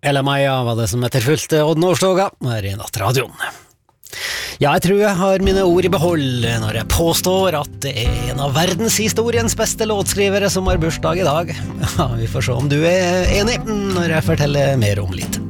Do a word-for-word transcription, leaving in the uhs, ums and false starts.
Ella Maja var det som etterfulgte Odd Nordstoga her i Nattradioen. Ja, jeg tror jeg har mine ord i behold når jeg påstår at det er en av verdenshistoriens beste låtskrivere som har bursdag i dag. Ja, vi får se om du er enig når jeg forteller mer om litt.